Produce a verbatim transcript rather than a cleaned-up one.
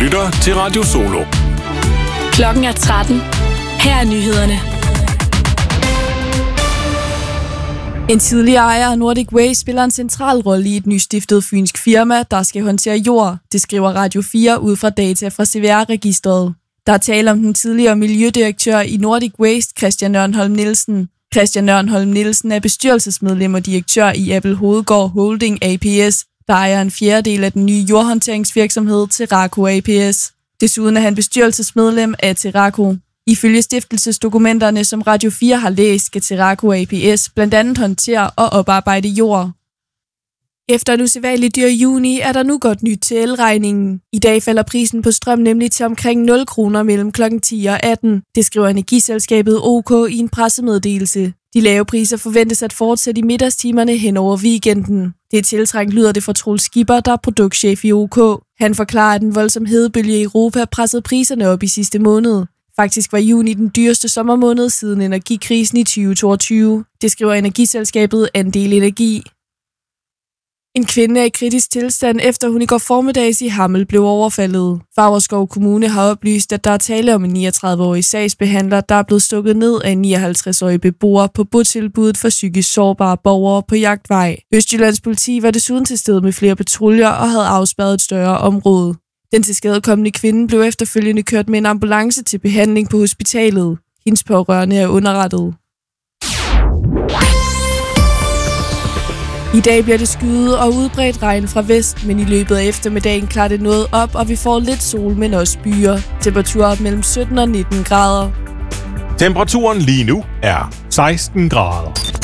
lytter til Radio Solo. Klokken er tretten. Her er nyhederne. En tidligere ejer af Nordic Waste spiller en central rolle i et nystiftet fynsk firma, der skal håndtere jord. Det skriver Radio fire ud fra data fra C V R-registret. Der er tale om den tidligere miljødirektør i Nordic Waste, Christian Ørnholm Nielsen. Christian Ørnholm Nielsen er bestyrelsesmedlem og direktør i Apple Hovedgård Holding A P S, der ejer en fjerdedel af den nye jordhåndteringsvirksomhed Teraco A P S. Desuden er han bestyrelsesmedlem af Teraco. Ifølge stiftelsesdokumenterne, som Radio fire har læst, skal Teraco A P S blandt andet håndtere og oparbejde jord. Efter en usædvanlig dyr juni er der nu godt nyt til elregningen. I dag falder prisen på strøm nemlig til omkring nul kroner mellem klokken ti og atten. Det skriver energiselskabet O K i en pressemeddelelse. De lave priser forventes at fortsætte i middagstimerne hen over weekenden. Det er tiltrængt, lyder det fra Troels Skipper, der er produktchef i O K. Han forklarer, at en voldsom hedebølge i Europa pressede priserne op i sidste måned. Faktisk var juni den dyreste sommermåned siden energikrisen i tyve toogtyve. Det skriver energiselskabet Andel Energi. En kvinde er i kritisk tilstand, efter hun i går formiddags i Hammel blev overfaldet. Favrskov Kommune har oplyst, at der er tale om en niogtredive-årig sagsbehandler, der er blevet stukket ned af en nioghalvtreds-årig beboer på botilbuddet for psykisk sårbare borgere på Jagtvej. Østjyllands politi var desuden til stede med flere patruljer og havde afspærret et større område. Den tilskadekomne kvinde blev efterfølgende kørt med en ambulance til behandling på hospitalet. Hendes pårørende er underrettet. I dag bliver det skyet og udbredt regn fra vest, men i løbet af eftermiddagen klarer det noget op, og vi får lidt sol, men også byer. Temperaturer op mellem sytten og nitten grader. Temperaturen lige nu er seksten grader.